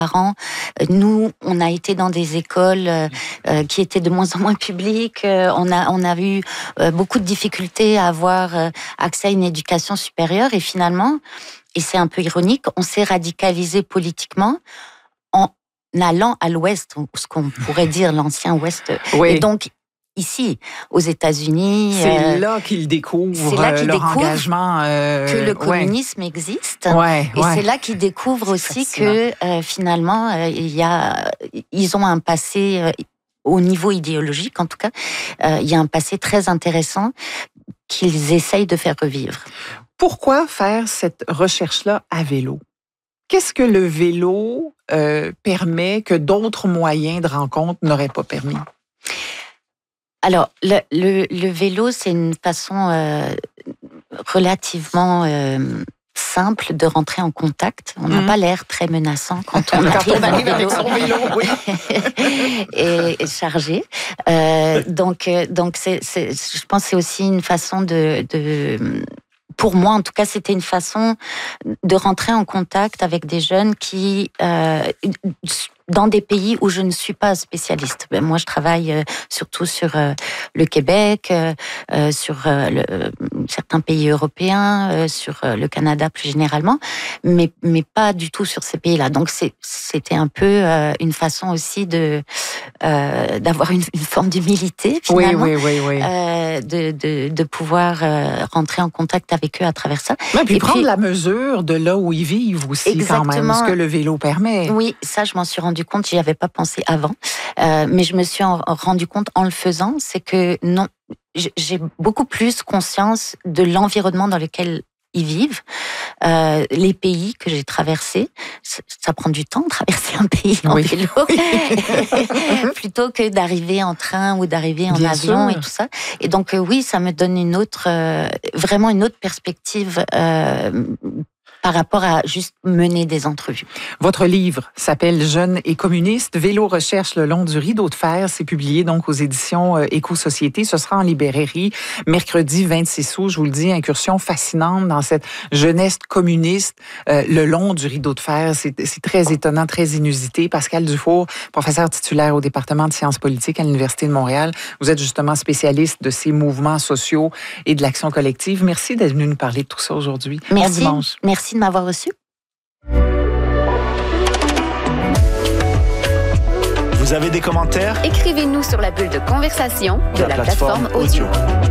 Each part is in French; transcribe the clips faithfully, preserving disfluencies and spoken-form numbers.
parents. Nous, on a été dans des écoles euh, qui étaient de moins en moins publiques. Euh, on a, on a eu euh, beaucoup de difficultés à avoir euh, accès à une éducation supérieure. Et finalement, et c'est un peu ironique, on s'est radicalisé politiquement en allant à l'Ouest, ce qu'on pourrait dire l'ancien Ouest. Oui. Et donc, ici, aux États-Unis, c'est euh, là qu'ils découvrent c'est là qu'ils leur découvrent engagement euh, que le ouais. communisme existe. Ouais, et ouais. c'est là qu'ils découvrent aussi fascinant. que euh, finalement, euh, il y a, ils ont un passé euh, au niveau idéologique, en tout cas, euh, il y a un passé très intéressant qu'ils essayent de faire revivre. Pourquoi faire cette recherche-là à vélo? Qu'est-ce que le vélo euh, permet que d'autres moyens de rencontre n'auraient pas permis? Alors, le, le, le vélo, c'est une façon euh, relativement euh, simple de rentrer en contact. On n'a mmh. pas l'air très menaçant quand on quand arrive, on arrive avec son vélo, oui. et, et chargé. Euh, donc, donc c'est, c'est, je pense que c'est aussi une façon de... de pour moi, en tout cas, c'était une façon de rentrer en contact avec des jeunes qui, euh, dans des pays où je ne suis pas spécialiste. Moi, je travaille euh, surtout sur euh, le Québec, euh, euh, sur euh, le, euh, certains pays européens, euh, sur euh, le Canada plus généralement, mais, mais pas du tout sur ces pays-là. Donc, c'est, c'était un peu euh, une façon aussi de, euh, d'avoir une, une forme d'humilité, finalement. Oui, oui, oui, oui. Euh, de, de, de pouvoir euh, rentrer en contact avec eux à travers ça. Mais puis et prendre puis, la mesure de là où ils vivent aussi, quand même, ce que le vélo permet. Oui, ça, je m'en suis rendu compte, j'y avais pas pensé avant, euh, mais je me suis en, rendu compte en le faisant, c'est que non, j'ai beaucoup plus conscience de l'environnement dans lequel ils vivent, euh, les pays que j'ai traversés. Ça, ça prend du temps de traverser un pays en oui. vélo, plutôt que d'arriver en train ou d'arriver en Bien avion sûr. et tout ça. Et donc euh, oui, ça me donne une autre, euh, vraiment une autre perspective. Euh, par rapport à juste mener des entrevues. Votre livre s'appelle « Jeunes et communistes, vélo recherche le long du rideau de fer ». C'est publié donc aux éditions euh, Éco-Société. Ce sera en librairie mercredi vingt-six août. Je vous le dis, incursion fascinante dans cette jeunesse communiste euh, le long du rideau de fer. C'est, c'est très étonnant, très inusité. Pascal Dufour, professeur titulaire au département de sciences politiques à l'Université de Montréal. Vous êtes justement spécialiste de ces mouvements sociaux et de l'action collective. Merci d'être venu nous parler de tout ça aujourd'hui. Merci. Bon dimanche. Merci de m'avoir reçu. Vous avez des commentaires? Écrivez-nous sur la bulle de conversation de la, la plateforme, plateforme audio.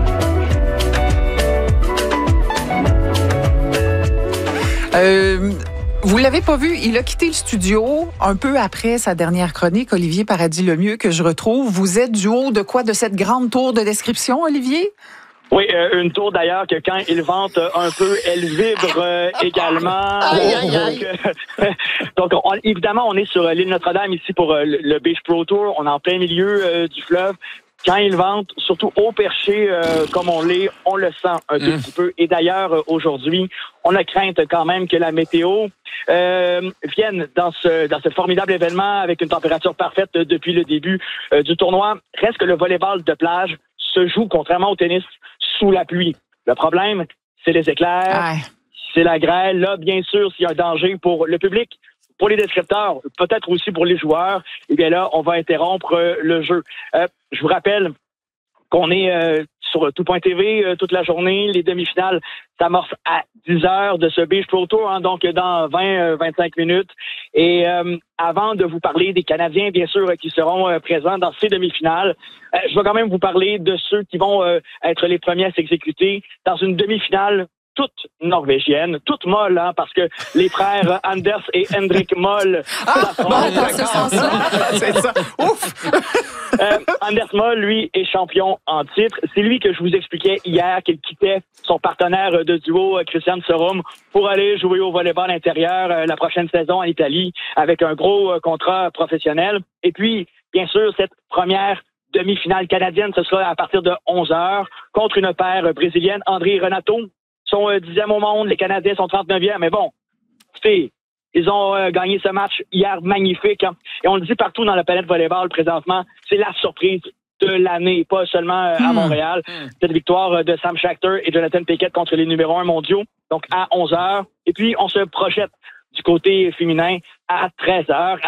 Euh, vous l'avez pas vu, il a quitté le studio un peu après sa dernière chronique, Olivier Paradis-Lemieux, que je retrouve. Vous êtes du haut de quoi? De cette grande tour de description, Olivier? Oui, euh, une tour d'ailleurs que quand il vente un peu, elle vibre euh, également. Aïe, aïe, aïe. Donc, donc on, évidemment, on est sur l'île Notre-Dame ici pour euh, le Beach Pro Tour. On est en plein milieu euh, du fleuve. Quand il vente, surtout au perché euh, comme on l'est, on le sent un tout mmh. petit peu. Et d'ailleurs, euh, aujourd'hui, on a crainte quand même que la météo euh, vienne dans ce dans ce formidable événement avec une température parfaite euh, depuis le début euh, du tournoi. Reste que le volleyball de plage se joue, contrairement au tennis, sous la pluie. Le problème, c'est les éclairs, Aïe. c'est la grêle. Là, bien sûr, s'il y a un danger pour le public, pour les descripteurs, peut-être aussi pour les joueurs, eh bien là, on va interrompre euh, le jeu. Euh, je vous rappelle qu'on est euh, sur tout point T V euh, toute la journée. Les demi-finales s'amorcent à dix heures de ce Beach Pro Tour, hein, donc dans vingt à vingt-cinq minutes. Et euh, avant de vous parler des Canadiens, bien sûr, qui seront euh, présents dans ces demi-finales, euh, je vais quand même vous parler de ceux qui vont euh, être les premiers à s'exécuter dans une demi-finale toute norvégienne, toute molle, hein, parce que les frères Anders et Hendrik Moll... Ah, bon, dans ce sens-là, c'est ça. Ouf! euh, Anders Moll, lui, est champion en titre. C'est lui que je vous expliquais hier qu'il quittait son partenaire de duo, Christian Sorum, pour aller jouer au volleyball intérieur euh, la prochaine saison en Italie avec un gros euh, contrat professionnel. Et puis, bien sûr, cette première demi-finale canadienne, ce sera à partir de onze heures contre une paire brésilienne, André et Renato. Sont euh, dixième au monde, les Canadiens sont trente-neuvième, mais bon, écoutez, ils ont euh, gagné ce match hier magnifique, hein. Et on le dit partout dans la planète volleyball présentement, c'est la surprise de l'année, pas seulement euh, à Montréal. Mmh. Cette victoire euh, de Sam Schachter et Jonathan Pickett contre les numéros un mondiaux, donc à onze heures. Et puis, on se projette du côté féminin à treize heures.